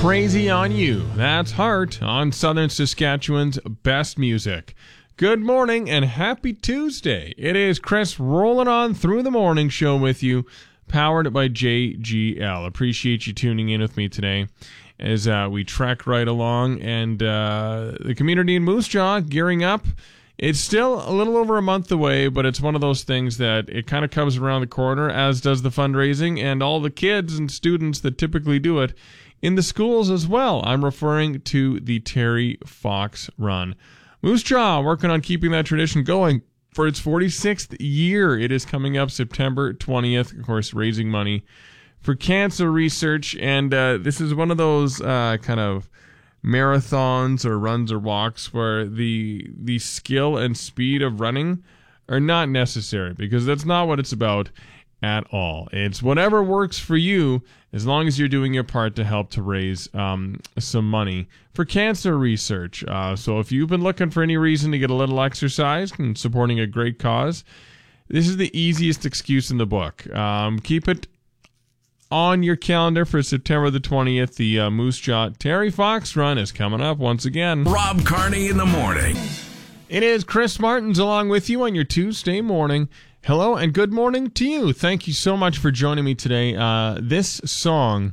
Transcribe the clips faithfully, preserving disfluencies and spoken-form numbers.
Crazy on You. That's Heart on Southern Saskatchewan's best music. Good morning and happy Tuesday. It is Chris rolling on through the morning show with you, powered by J G L. Appreciate you tuning in with me today as uh, we trek right along. And uh, the community in Moose Jaw gearing up. It's still a little over a month away, but it's one of those things that it kind of comes around the corner, as does the fundraising and all the kids and students that typically do it in the schools as well. I'm referring to the Terry Fox Run. Moose Jaw working on keeping that tradition going for its forty-sixth year. It is coming up September twentieth, of course, raising money for cancer research. And uh, this is one of those uh, kind of marathons or runs or walks where the the skill and speed of running are not necessary, because that's not what it's about at all. It's whatever works for you, as long as you're doing your part to help to raise um, some money for cancer research. Uh, so if you've been looking for any reason to get a little exercise and supporting a great cause, this is the easiest excuse in the book. Um, keep it on your calendar for September the twentieth. The uh, Moose Jaw Terry Fox Run is coming up once again. Rob Carney in the morning. It is Chris Martins along with you on your Tuesday morning. Hello and good morning to you. Thank you so much for joining me today. Uh, this song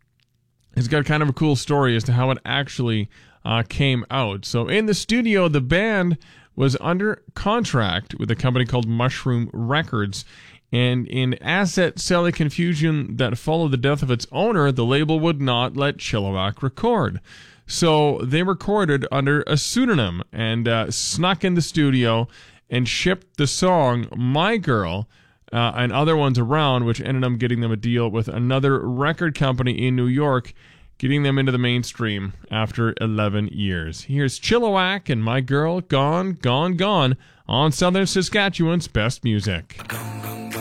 has got kind of a cool story as to how it actually uh, came out. So in the studio, the band was under contract with a company called Mushroom Records. And in asset-selling confusion that followed the death of its owner, the label would not let Chilliwack record. So they recorded under a pseudonym and uh, snuck in the studio and shipped the song My Girl uh, and other ones around, which ended up getting them a deal with another record company in New York, getting them into the mainstream after eleven years. Here's Chilliwack and My Girl, Gone, Gone, Gone on Southern Saskatchewan's best music. Gone.